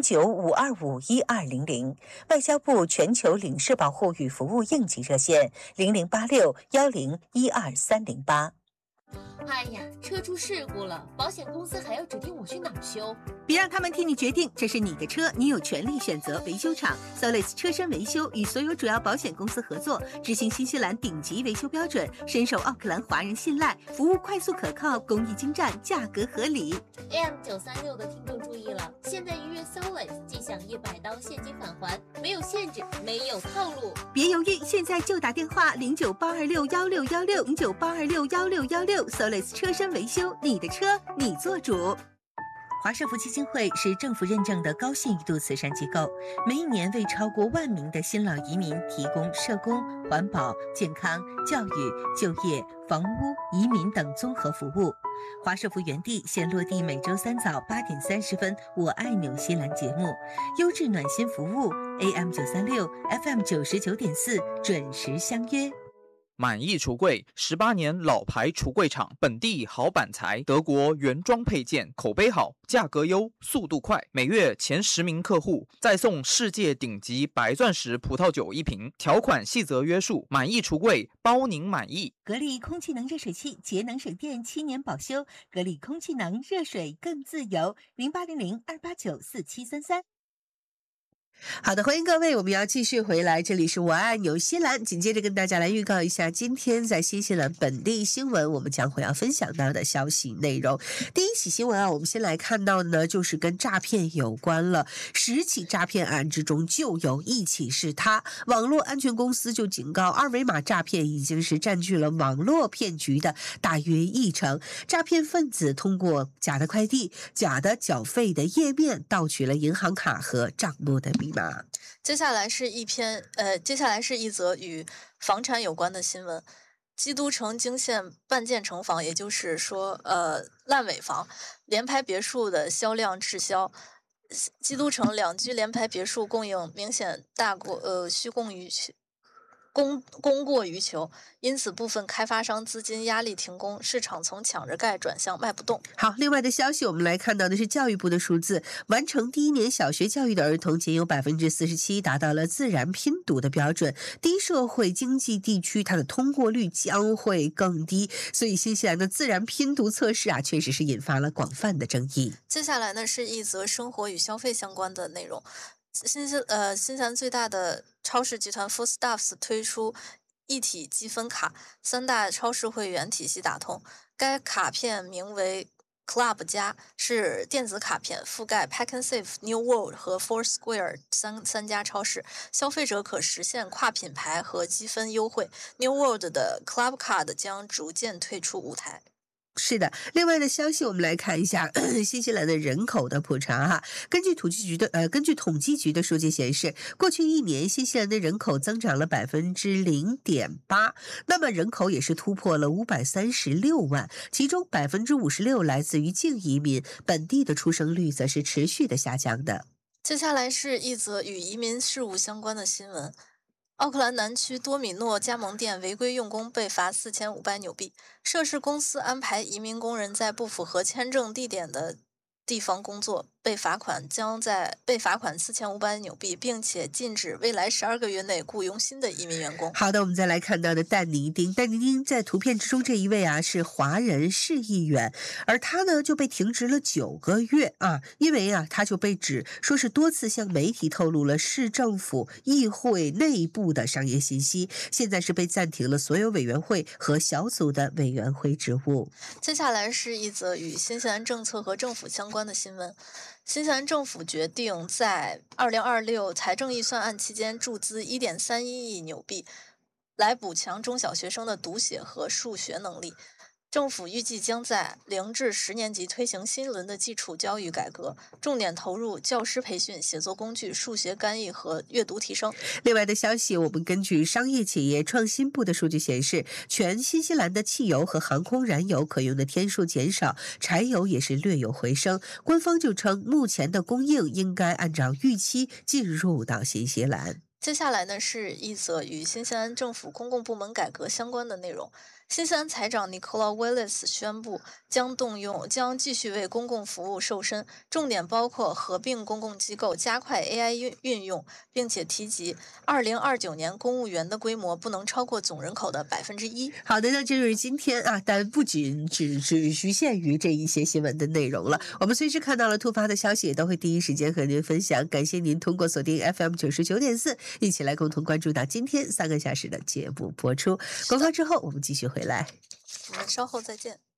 0952512200，外交部全球领事保护与服务应急热线0086101238。 哎呀，车出事故了，保险公司还要指定我去哪儿修？ 别让他们替你决定，这是你的车，你有权利选择维修厂。Solis 车身维修与所有主要保险公司合作，执行新西兰顶级维修标准，深受奥克兰华人信赖，服务快速可靠，工艺精湛，价格合理。 AM936的听众注意了，现在预约 Solis 即享100刀现金返还，没有限制，没有套路。 别犹豫，现在就打电话0982616616，0982616616 ，Solis 车身维修，你的车你做主。华社福基金会是政府认证的高信誉度慈善机构，每一年为超过1万名的新老移民提供社工、环保、健康、教育、就业、房屋、移民等综合服务。华社福原地现落地每周3早8点30分，我爱纽西兰节目，优质暖心服务 ，AM936 FM99.4，准时相约。 满意橱柜18年老牌橱柜厂，本地好板材，德国原装配件，口碑好，价格优，速度快，每月前10名客户再送世界顶级白钻石葡萄酒1瓶，条款细则约束。满意橱柜，包您满意。 格力空气能热水器，节能省电，7年保修。格力空气能，热水更自由。0800-289-4733。好的，欢迎各位，我们要继续回来，这里是我爱纽西兰。紧接着跟大家来预告一下今天在新西兰本地新闻我们将会要分享到的消息内容。第一起新闻啊，我们先来看到呢，就是跟诈骗有关了。10起诈骗案之中就有1起是他。网络安全公司就警告，二维码诈骗已经是占据了网络骗局的大约1成。诈骗分子通过假的快递、假的缴费的页面盗取了银行卡和账目的密码。 接下来是一则与房产有关的新闻。基督城惊现半建成房，也就是说烂尾房，联排别墅的销量滞销。基督城2居联排别墅供应明显大过需供于供过于求，因此部分开发商资金压力停工，市场从抢着盖转向卖不动。 好，另外的消息我们来看到的是教育部的数字，完成第1年小学教育的儿童仅有 47% 达到了自然拼读的标准，低社会经济地区它的通过率将会更低，所以新西兰的自然拼读测试啊，确实是引发了广泛的争议。 接下来呢是一则生活与消费相关的内容。新西兰最大的超市集团 Foodstuffs 推出一体积分卡，3大超市会员体系打通。该卡片名为 Club 加，是电子卡片，覆盖 Pak'nSave、New World 和 Foursquare 三家超市，消费者可实现跨品牌和积分优惠。New World 的 Club Card 将逐渐退出舞台。 是的，另外的消息我们来看一下新西兰的人口的普查哈。根据统计局的数据显示，过去1年新西兰的人口增长了 0.8%， 那么人口也是突破了536万，其中 56% 来自于净移民，本地的出生率则是持续的下降的。 接下来是一则与移民事务相关的新闻。奥克兰南区多米诺加盟店违规用工被罚4500纽币，涉事公司安排移民工人在不符合签证地点的地方工作，被罚款4500纽币，并且禁止未来12个月内雇佣新的移民员工。 好的，我们再来看到的但尼丁在图片之中这一位啊是华人市议员，而他呢就被停职了9个月啊，因为啊他就被指说是多次向媒体透露了市政府议会内部的商业信息，现在是被暂停了所有委员会和小组的委员会职务。 接下来是一则与新西兰政策和政府相关的新闻。新西兰政府决定在2026财政预算案期间注资1.31亿纽币，来补强中小学生的读写和数学能力。政府预计将在0至10年级推行新一轮的基础教育改革，重点投入教师培训、写作工具、数学干预和阅读提升。 另外的消息，我们根据商业企业创新部的数据显示，全新西兰的汽油和航空燃油可用的天数减少，柴油也是略有回升。官方就称，目前的供应应该按照预期进入到新西兰。 接下来呢是一则与新西兰政府公共部门改革相关的内容。 新西兰财长 Nicola Willis 宣布将继续为公共服务瘦身，重点包括合并公共机构、加快 AI 运用，并且提及2029年公务员的规模不能超过总人口的1%。 好的，那这就是今天啊，但不仅只局限于这一些新闻的内容了。我们随时看到了突发的消息，也都会第一时间和您分享。感谢您通过锁定 FM99.4，一起来共同关注到今天3个小时的节目播出。广告之后，我们继续回来。 我们稍后再见。